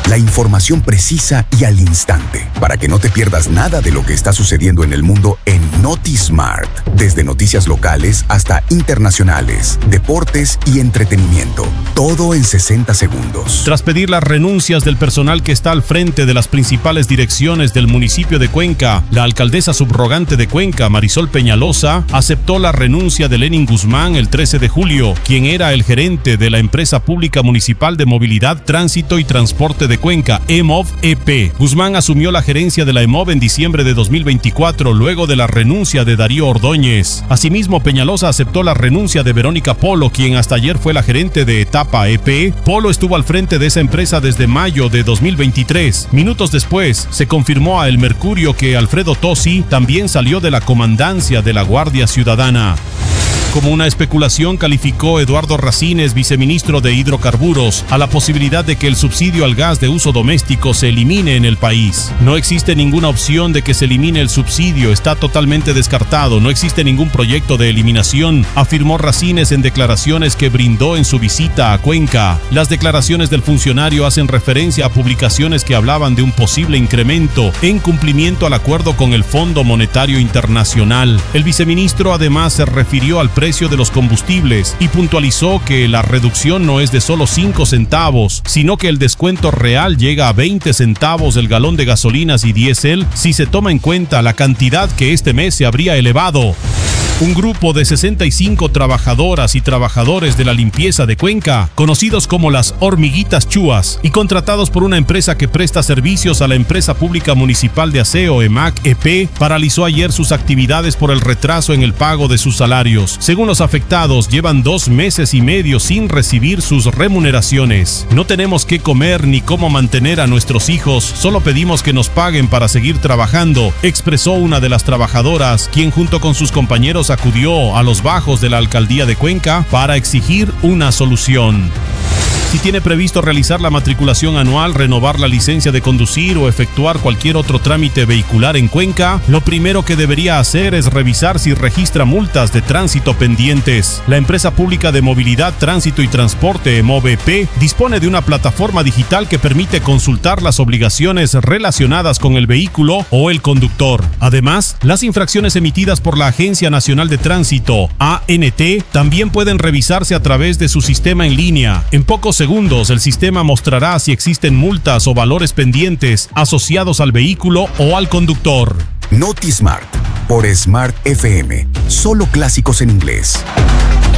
La información precisa y al instante, para que no te pierdas nada de lo que está sucediendo en el mundo en NotiSmart. Desde noticias locales hasta internacionales, deportes y entretenimiento. Todo en 60 segundos. Tras pedir las renuncias del personal que está al frente de las principales direcciones del municipio de Cuenca, la alcaldesa subrogante de Cuenca, Marisol Peñalosa, aceptó la renuncia de Lenin Guzmán el 13 de julio, quien era el gerente de la Empresa Pública Municipal de Movilidad, Tránsito y Transporte de Cuenca, EMOV EP. Guzmán asumió la gerencia de la EMOV en diciembre de 2024, luego de la renuncia de Darío Ordóñez. Asimismo, Peñalosa aceptó la renuncia de Verónica Polo, quien hasta ayer fue la gerente de Etapa EP. Polo estuvo al frente de esa empresa desde mayo de 2023. Minutos después, se confirmó a El Mercurio que Alfredo Tosi también salió de la comandancia de la Guardia Ciudadana. Como una especulación, calificó Eduardo Racines, viceministro de Hidrocarburos, a la posibilidad de que el subsidio al gas de uso doméstico se elimine en el país. No existe ninguna opción de que se elimine el subsidio, está totalmente descartado, no existe ningún proyecto de eliminación, afirmó Racines en declaraciones que brindó en su visita a Cuenca. Las declaraciones del funcionario hacen referencia a publicaciones que hablaban de un posible incremento en cumplimiento al acuerdo con el Fondo Monetario Internacional. El viceministro además se refirió al precio de los combustibles y puntualizó que la reducción no es de solo 5 centavos, sino que el descuento real llega a 20 centavos el galón de gasolinas y diésel si se toma en cuenta la cantidad que este mes se habría elevado. Un grupo de 65 trabajadoras y trabajadores de la limpieza de Cuenca, conocidos como las Hormiguitas Chúas y contratados por una empresa que presta servicios a la Empresa Pública Municipal de Aseo, EMAC-EP, paralizó ayer sus actividades por el retraso en el pago de sus salarios. Según los afectados, llevan 2 meses y medio sin recibir sus remuneraciones. No tenemos qué comer ni cómo mantener a nuestros hijos, solo pedimos que nos paguen para seguir trabajando, expresó una de las trabajadoras, quien junto con sus compañeros acudió a los bajos de la alcaldía de Cuenca para exigir una solución. Si tiene previsto realizar la matriculación anual, renovar la licencia de conducir o efectuar cualquier otro trámite vehicular en Cuenca, lo primero que debería hacer es revisar si registra multas de tránsito pendientes. La Empresa Pública de Movilidad, Tránsito y Transporte, EMOV-EP, dispone de una plataforma digital que permite consultar las obligaciones relacionadas con el vehículo o el conductor. Además, las infracciones emitidas por la Agencia Nacional de Tránsito, ANT, también pueden revisarse a través de su sistema en línea. En pocos segundos, el sistema mostrará si existen multas o valores pendientes asociados al vehículo o al conductor. NotiSmart por Smart FM. Solo clásicos en inglés.